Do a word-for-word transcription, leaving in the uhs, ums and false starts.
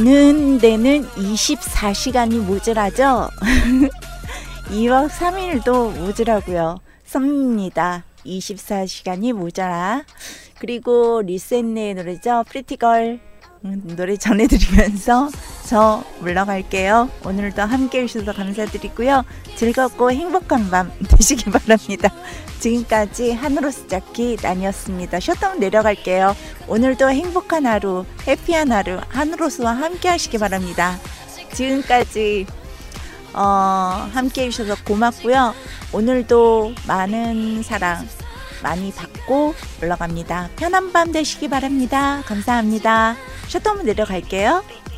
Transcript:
는 데는 이십사 시간이 모자라죠? 이박 삼 일도 모자라고요. 썸입니다. 이십사 시간이 모자라. 그리고 리센네의 노래죠. 프리티걸 음, 노래 전해드리면서 저 물러갈게요. 오늘도 함께 해주셔서 감사드리고요. 즐겁고 행복한 밤 되시기 바랍니다. 지금까지 하늘로스 자키 난이었습니다. 셧다운 내려갈게요. 오늘도 행복한 하루, 해피한 하루 하늘로스와 함께 하시기 바랍니다. 지금까지 어, 함께 해주셔서 고맙고요. 오늘도 많은 사랑 많이 받고 올라갑니다. 편한 밤 되시기 바랍니다. 감사합니다. 셧다운 내려갈게요.